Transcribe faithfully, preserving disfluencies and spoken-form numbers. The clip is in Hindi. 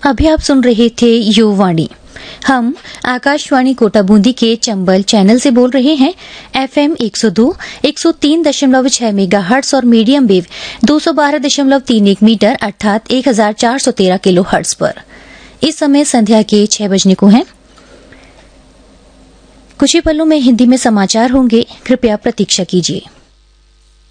अभी आप सुन रहे थे युवाणी। हम आकाशवाणी कोटा बूंदी के चंबल चैनल से बोल रहे हैं। एफएम एक सौ दो, एक सौ तीन दशमलव छह मेगाहर्ट्ज और मीडियम वेव दो सौ बारह दशमलव तीन एक मीटर अर्थात एक हजार चार सौ तेरह किलो हर्ट्ज पर। इस समय संध्या के छह बजने को हैं। कुछ ही पलों में हिंदी में समाचार होंगे, कृपया प्रतीक्षा कीजिए।